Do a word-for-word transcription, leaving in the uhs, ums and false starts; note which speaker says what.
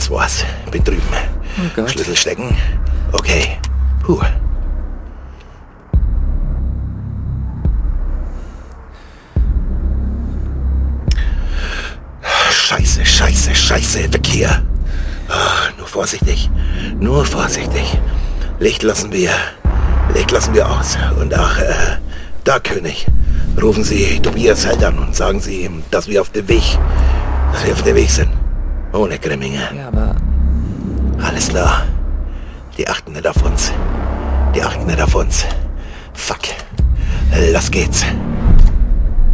Speaker 1: Das war's. Bin drüben.
Speaker 2: Oh Gott.
Speaker 1: Schlüssel stecken. Okay. Puh. Scheiße, scheiße, scheiße. Weg hier. Oh, nur vorsichtig. Nur vorsichtig. Licht lassen wir. Licht lassen wir aus. Und ach, äh, da, König. Rufen Sie Tobias halt an und sagen Sie ihm, dass wir auf dem Weg, dass wir auf dem Weg sind. Ohne Grimminge.
Speaker 2: Ja, aber...
Speaker 1: Alles klar. Die achten nicht auf uns. Die achten nicht auf uns. Fuck. Los geht's.